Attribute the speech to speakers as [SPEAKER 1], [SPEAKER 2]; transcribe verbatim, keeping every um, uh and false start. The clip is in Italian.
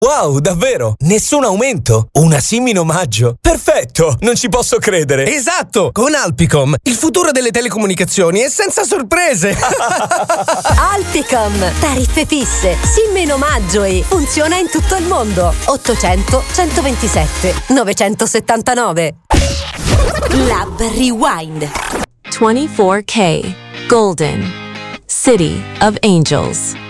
[SPEAKER 1] Wow, davvero? Nessun aumento? Una SIM in omaggio? Perfetto, non ci posso credere.
[SPEAKER 2] Esatto, con Alpicom, il futuro delle telecomunicazioni è senza sorprese.
[SPEAKER 3] Alpicom, tariffe fisse, SIM in omaggio e funziona in tutto il mondo. ottocento centoventisette novecentosettantanove. Lab Rewind.
[SPEAKER 4] twenty-four K Golden City of Angels.